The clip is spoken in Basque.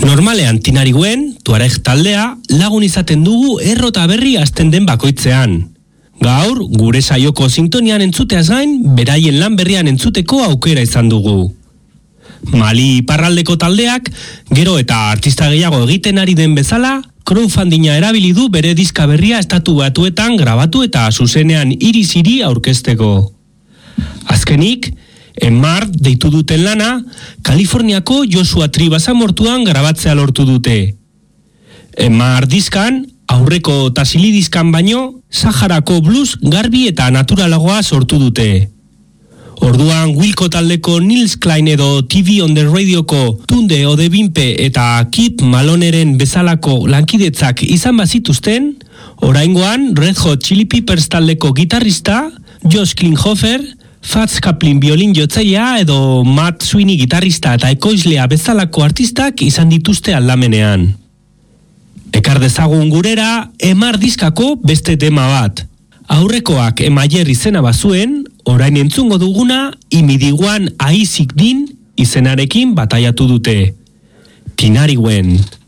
Normalean Tinarigüen, Tuareg taldea, lagun izaten dugu errota berri hasten den bakoitzean. Gaur, gure saioko sintonian entzuteaz gain, beraien lan berrian entzuteko aukera izan dugu. Mali iparraldeko taldeak, gero eta artista gehiago egiten ari den bezala, crowdfundinga erabili du bere diska berria Estatu Batuetan grabatu eta zuzenean hiri aurkezteko. Azkenik, Enmar deitu duten lana, Kaliforniako Joshua Tree basamortuan grabatzea lortu dute. Enmar diskan, aurreko Tassili diskan baino, Saharako blues garbi eta naturalagoa sortu dute. Orduan Wilco taldeko Nils Klein edo TV on the Radioko Tunde Odebimpe eta Kip Maloneren bezalako lankidetzak izan bazituzten, oraingoan Red Hot Chili Peppers taldeko gitarrista, Josh Klinghoffer, Fats Kaplan biolin jotzailea edo Matt Sweeney gitarrista eta ekoizlea bezalako artistak izan dituzte aldamenean. Ekar dezagun gurera Enmar diskako beste tema bat. Aurrekoak Emayer izena bazuen, orain entzungo duguna Imidiguan Aizik Din izenarekin bataiatu dute. Tinarigüen.